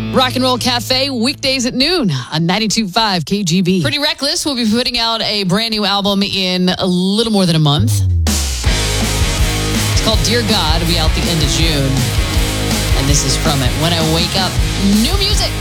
Rock and Roll Cafe, weekdays at noon on 92.5 KGB. Pretty Reckless will be putting out a brand new album in a little more than a month. It's called Dear God. It'll be out the end of June. And this is from it. When I Wake Up, new music.